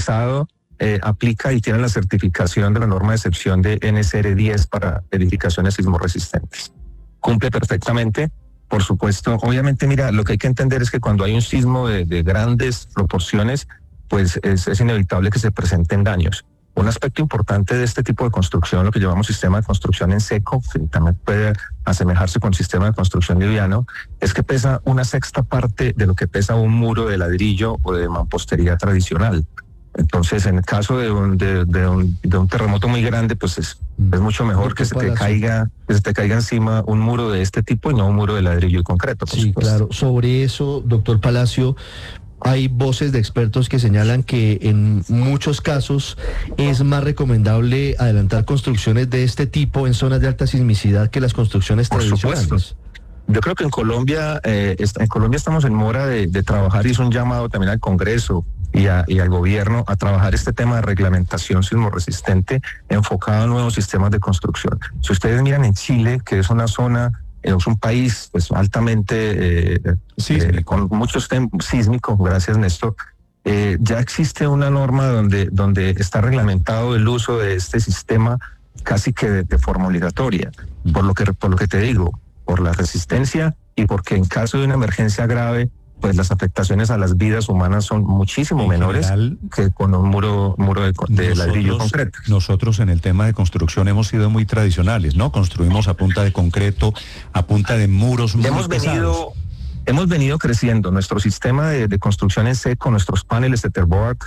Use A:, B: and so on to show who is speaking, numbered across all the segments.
A: autorizado, aplica y tiene la certificación de la norma de excepción de NSR 10 para edificaciones sismorresistentes. Cumple perfectamente. Por supuesto, obviamente, mira, lo que hay que entender es que cuando hay un sismo de grandes proporciones, pues es inevitable que se presenten daños. Un aspecto importante de este tipo de construcción, lo que llamamos sistema de construcción en seco, que también puede asemejarse con sistema de construcción liviano, es que pesa una sexta parte de lo que pesa un muro de ladrillo o de mampostería tradicional. Entonces, en el caso de un terremoto muy grande, pues es mucho mejor que se te caiga encima un muro de este tipo y no un muro de ladrillo y concreto.
B: Sí, claro. Sobre eso, doctor Palacio, hay voces de expertos que señalan que en muchos casos es más recomendable adelantar construcciones de este tipo en zonas de alta sismicidad que las construcciones tradicionales.
A: Supuesto. Yo creo que en Colombia estamos en mora de trabajar, y es un llamado también al Congreso y al gobierno a trabajar este tema de reglamentación sismorresistente enfocado a nuevos sistemas de construcción. Si ustedes miran en Chile, que es una zona, es un país pues altamente con muchos sísmicos, gracias Néstor, ya existe una norma donde está reglamentado el uso de este sistema casi que de forma obligatoria, por lo que te digo, por la resistencia y porque en caso de una emergencia grave, pues las afectaciones a las vidas humanas son muchísimo menores que con un muro de ladrillo concreto.
C: Nosotros en el tema de construcción hemos sido muy tradicionales, ¿no? Construimos a punta de concreto, a punta de muros muy pesados.
A: Hemos venido creciendo. Nuestro sistema de construcción en seco, nuestros paneles de Terboard,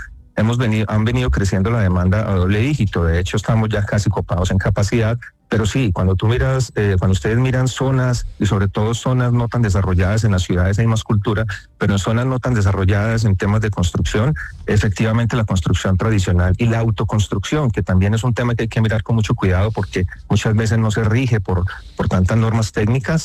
A: han venido creciendo la demanda a doble dígito. De hecho, estamos ya casi copados en capacidad. Pero sí, cuando ustedes miran zonas, y sobre todo zonas no tan desarrolladas, en las ciudades hay más cultura, pero en zonas no tan desarrolladas en temas de construcción, efectivamente la construcción tradicional y la autoconstrucción, que también es un tema que hay que mirar con mucho cuidado porque muchas veces no se rige por tantas normas técnicas,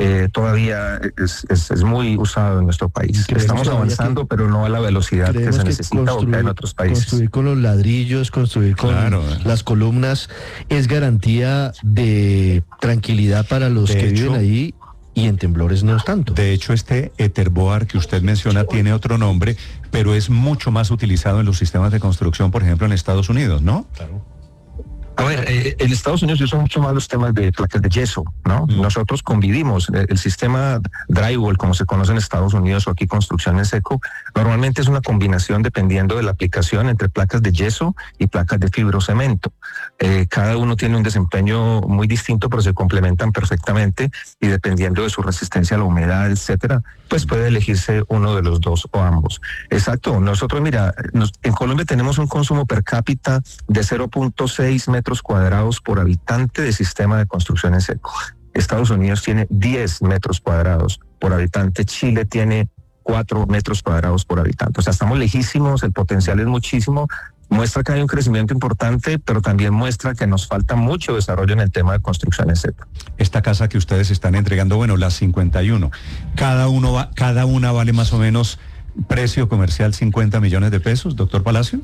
A: todavía es muy usado en nuestro país. Estamos avanzando, pero no a la velocidad que se necesita o que hay en otros países.
B: Construir con los ladrillos, construir con las columnas, es garantía de tranquilidad para los que viven ahí, y en temblores no es tanto.
C: De hecho, este Etherboard que usted menciona tiene otro nombre, pero es mucho más utilizado en los sistemas de construcción, por ejemplo, en Estados Unidos, ¿no?
A: Claro. A ver, en Estados Unidos se usan mucho más los temas de placas de yeso, ¿no? Nosotros convivimos. El sistema drywall, como se conoce en Estados Unidos, o aquí construcción en seco, normalmente es una combinación, dependiendo de la aplicación, entre placas de yeso y placas de fibrocemento. Cada uno tiene un desempeño muy distinto, pero se complementan perfectamente, y dependiendo de su resistencia a la humedad, etcétera, pues puede elegirse uno de los dos o ambos. Exacto. Nosotros, mira, en Colombia tenemos un consumo per cápita de 0.6 metros cuadrados por habitante de sistema de construcción en seco. Estados Unidos tiene 10 metros cuadrados por habitante. Chile tiene 4 metros cuadrados por habitante. O sea, estamos lejísimos, el potencial es muchísimo. Muestra que hay un crecimiento importante, pero también muestra que nos falta mucho desarrollo en el tema de construcción en seco.
C: Esta casa que ustedes están entregando, bueno, las 51, cada una vale más o menos precio comercial 50 millones de pesos, doctor Palacio.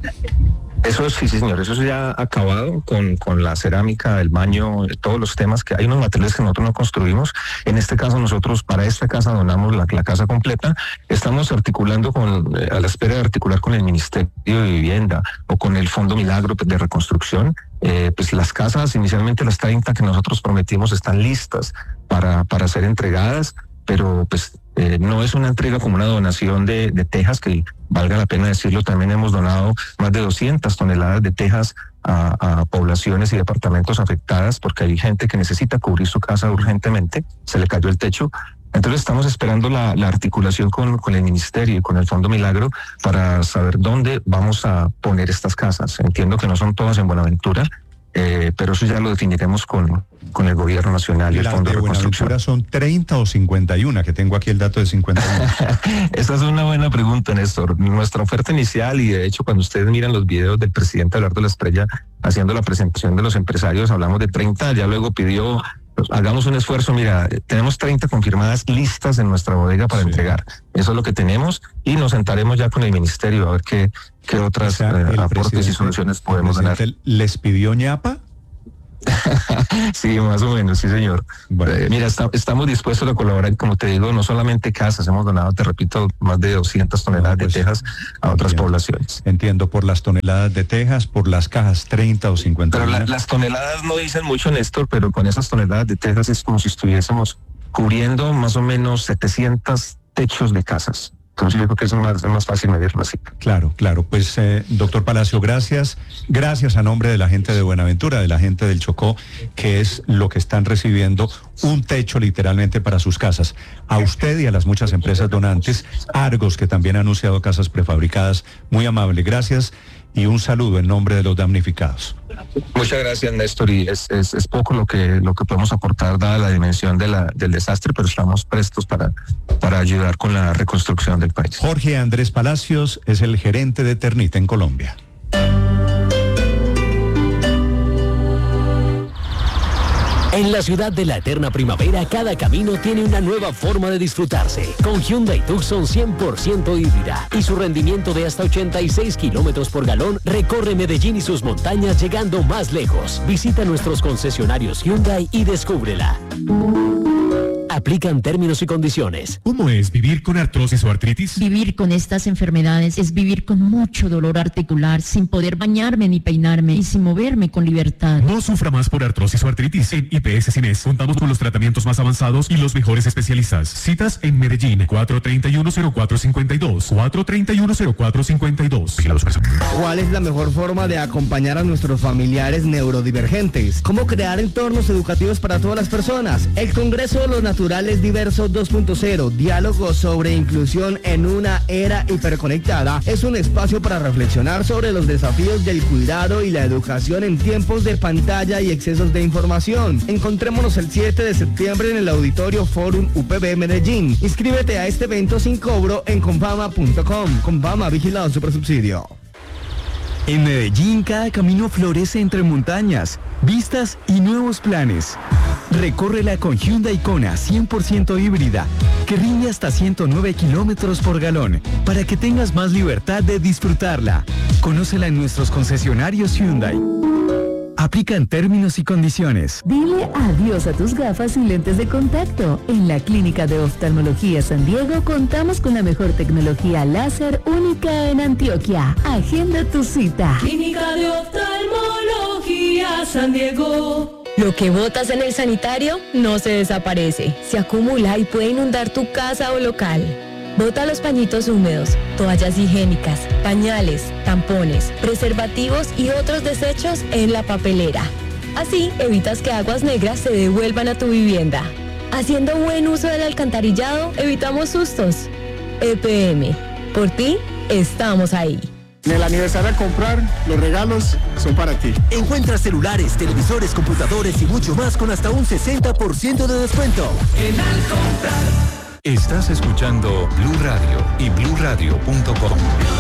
A: Eso sí, señor, eso ya ha acabado con la cerámica, el baño, todos los temas que hay unos materiales que nosotros no construimos. En este caso, nosotros para esta casa donamos la casa completa. Estamos articulando a la espera de articular con el Ministerio de Vivienda o con el Fondo Milagro de Reconstrucción. Pues las casas, inicialmente las 30 que nosotros prometimos, están listas para ser entregadas, pero pues no es una entrega como una donación de tejas, que valga la pena decirlo. También hemos donado más de 200 toneladas de tejas a poblaciones y departamentos afectadas, porque hay gente que necesita cubrir su casa urgentemente, se le cayó el techo. Entonces estamos esperando la articulación con el Ministerio y con el Fondo Milagro para saber dónde vamos a poner estas casas. Entiendo que no son todas en Buenaventura, pero eso ya lo definiremos con el Gobierno Nacional y el Fondo de Reconstrucción.
C: ¿Buenaventura son 30 o 51? Que tengo aquí el dato de 51.
A: Esa es una buena pregunta, Néstor. Nuestra oferta inicial, y de hecho cuando ustedes miran los videos del presidente Abelardo Lasprilla haciendo la presentación de los empresarios, hablamos de 30, ya luego pidió, pues, hagamos un esfuerzo. Mira, tenemos 30 confirmadas listas en nuestra bodega para entregar. Eso es lo que tenemos, y nos sentaremos ya con el Ministerio a ver qué otras aportes y soluciones podemos ganar.
C: ¿Les pidió ñapa?
A: Sí, más o menos, sí, señor.
C: Bueno.
A: Mira, estamos dispuestos a colaborar, como te digo, no solamente casas, hemos donado, te repito, más de 200 toneladas
C: pues,
A: de tejas a otras
C: entiendo.
A: poblaciones.
C: Entiendo, por las toneladas de tejas, por las cajas 30 o 50.
A: Pero las toneladas no dicen mucho, Néstor, pero con esas toneladas de tejas es como si estuviésemos cubriendo más o menos 700 techos de casas. Entonces yo creo que es más fácil medirlo así.
C: Claro, claro. Pues, doctor Palacio, gracias. Gracias a nombre de la gente de Buenaventura, de la gente del Chocó, que es lo que están recibiendo, un techo literalmente para sus casas. A usted y a las muchas empresas donantes, Argos, que también ha anunciado casas prefabricadas. Muy amable, gracias y un saludo en nombre de los damnificados.
A: Muchas gracias, Néstor, y es poco lo que podemos aportar dada la dimensión del desastre, pero estamos prestos para ayudar con la reconstrucción del país.
C: Jorge Andrés Palacios es el gerente de Eternit en Colombia.
D: En la ciudad de la eterna primavera, cada camino tiene una nueva forma de disfrutarse. Con Hyundai Tucson 100% híbrida y su rendimiento de hasta 86 kilómetros por galón, recorre Medellín y sus montañas llegando más lejos. Visita nuestros concesionarios Hyundai y descúbrela. Aplican términos y condiciones.
E: ¿Cómo es vivir con artrosis o artritis?
F: Vivir con estas enfermedades es vivir con mucho dolor articular, sin poder bañarme ni peinarme y sin moverme con libertad.
E: No sufra más por artrosis o artritis. En IPS Cines contamos con los tratamientos más avanzados y los mejores especialistas. Citas en Medellín, 431-0452, 431-0452. Vigilados por eso.
G: ¿Cuál es la mejor forma de acompañar a nuestros familiares neurodivergentes? ¿Cómo crear entornos educativos para todas las personas? El Congreso de los Naturales Diversos 2.0, diálogo sobre inclusión en una era hiperconectada, es un espacio para reflexionar sobre los desafíos del cuidado y la educación en tiempos de pantalla y excesos de información. Encontrémonos el 7 de septiembre en el Auditorio Forum UPB Medellín. Inscríbete a este evento sin cobro en Convama.com. Convama, vigilado Supersubsidio.
H: En Medellín, cada camino florece entre montañas, vistas y nuevos planes. Recórrela con Hyundai Kona 100% híbrida, que rinde hasta 109 kilómetros por galón, para que tengas más libertad de disfrutarla. Conócela en nuestros concesionarios Hyundai. Aplican términos y condiciones.
I: Dile adiós a tus gafas y lentes de contacto. En la Clínica de Oftalmología San Diego contamos con la mejor tecnología láser única en Antioquia. Agenda tu cita.
J: Clínica de Oftalmología San Diego.
K: Lo que botas en el sanitario no se desaparece. Se acumula y puede inundar tu casa o local. Bota los pañitos húmedos, toallas higiénicas, pañales, tampones, preservativos y otros desechos en la papelera. Así evitas que aguas negras se devuelvan a tu vivienda. Haciendo buen uso del alcantarillado, evitamos sustos. EPM, por ti, estamos ahí.
L: En el aniversario a comprar, los regalos son para ti.
D: Encuentra celulares, televisores, computadores y mucho más con hasta un 60% de descuento.
J: En Al Comprar.
M: Estás escuchando Blue Radio y BlueRadio.com.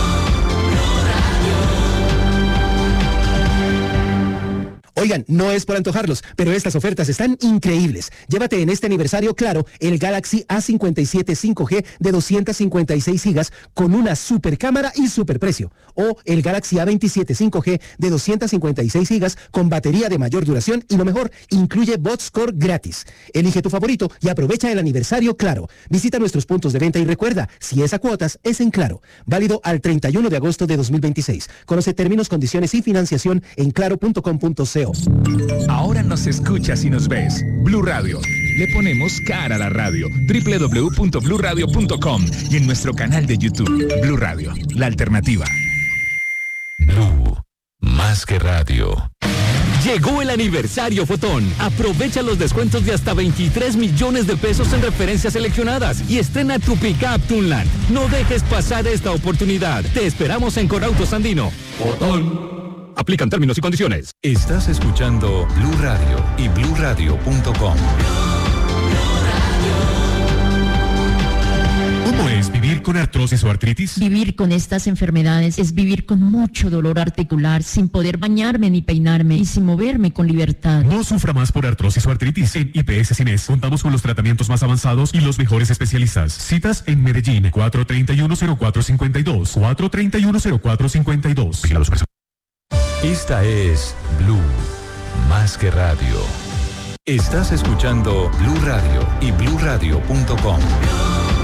N: Oigan, no es por antojarlos, pero estas ofertas están increíbles. Llévate en este aniversario Claro el Galaxy A57 5G de 256 gigas con una super cámara y super precio. O el Galaxy A27 5G de 256 gigas con batería de mayor duración y lo mejor, incluye BotScore gratis. Elige tu favorito y aprovecha el aniversario Claro. Visita nuestros puntos de venta y recuerda, si es a cuotas, es en Claro. Válido al 31 de agosto de 2026. Conoce términos, condiciones y financiación en claro.com.co.
O: Ahora nos escuchas y nos ves. Blue Radio. Le ponemos cara a la radio. www.bluradio.com y en nuestro canal de YouTube. Blue Radio, la alternativa.
M: Blue, más que radio.
D: Llegó el aniversario Fotón. Aprovecha los descuentos de hasta 23 millones de pesos en referencias seleccionadas y estrena tu pickup Tunland. No dejes pasar esta oportunidad. Te esperamos en Corautos Andino. Fotón. Aplican términos y condiciones.
M: Estás escuchando Blue Radio y BlueRadio.com.
E: ¿Cómo es vivir con artrosis o artritis?
F: Vivir con estas enfermedades es vivir con mucho dolor articular, sin poder bañarme ni peinarme y sin moverme con libertad.
E: No sufra más por artrosis o artritis. En IPS Cines contamos con los tratamientos más avanzados y los mejores especialistas. Citas en Medellín, 431-0452, 431-0452. Vigilados por eso.
M: Esta es Blue, más que radio. Estás escuchando Blue Radio y bluradio.com.